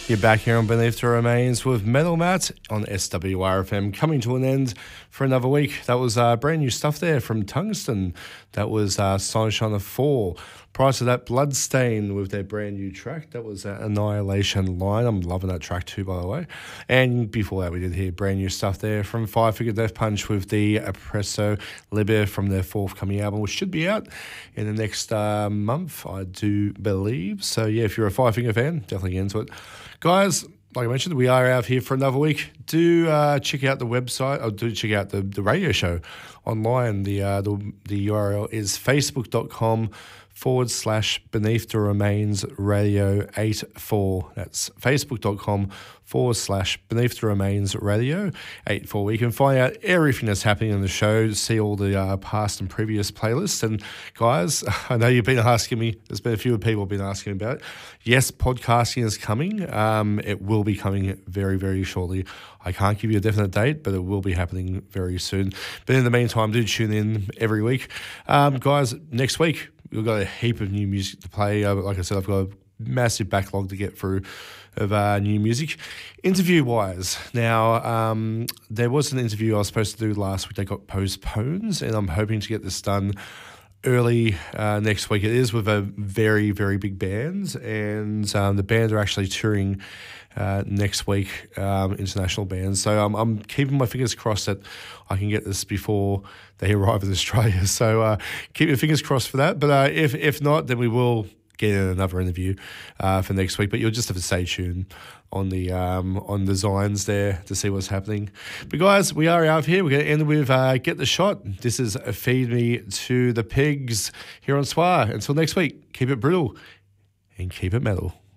You're back here on Beneath the Remains with Metal Matt on SWRFM, coming to an end for another week. That was brand new stuff there from Tungsten. That was Sunshine of 4. Prior to that, Bloodstain with their brand new track. That was Annihilation Line. I'm loving that track too, by the way. And before that, we did hear brand new stuff there from Five Finger Death Punch with the Oppresso Libre from their forthcoming album, which should be out in the next month, I do believe. So yeah, if you're a Five Finger fan, definitely get into it. Guys, like I mentioned, we are out here for another week. Do check out the website, or do check out the radio show online. The URL is facebook.com/Beneath the Remains Radio 84. That's facebook.com/Beneath the Remains Radio 84. We can find out everything that's happening in the show, see all the past and previous playlists. And guys, I know you've been asking me, there's been a few people have been asking about it. Yes, podcasting is coming. It will be coming very, very shortly. I can't give you a definite date, but it will be happening very soon. But in the meantime, do tune in every week. Guys, next week, we've got a heap of new music to play. Like I said, I've got a massive backlog to get through of new music. Interview-wise, now, there was an interview I was supposed to do last week that got postponed, and I'm hoping to get this done early next week. It is with a very, very big band, and the band are actually touring next week, international bands. So I'm keeping my fingers crossed that I can get this before they arrive in Australia. So keep your fingers crossed for that. But if not, then we will get another interview for next week. But you'll just have to stay tuned on the Zines there to see what's happening. But guys, we are out here. We're going to end with Get the Shot. This is Feed Me to the Pigs here on SWR. Until next week, keep it brutal and keep it metal.